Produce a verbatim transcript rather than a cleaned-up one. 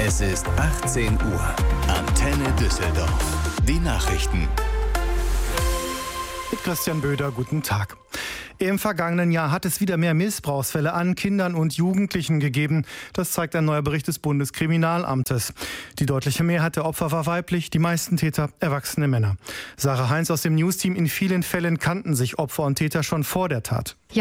Es ist achtzehn Uhr. Antenne Düsseldorf. Die Nachrichten. Mit Christian Böder, guten Tag. Im vergangenen Jahr hat es wieder mehr Missbrauchsfälle an Kindern und Jugendlichen gegeben. Das zeigt ein neuer Bericht des Bundeskriminalamtes. Die deutliche Mehrheit der Opfer war weiblich, die meisten Täter erwachsene Männer. Sarah Heinz aus dem News-Team: In vielen Fällen kannten sich Opfer und Täter schon vor der Tat. Ja,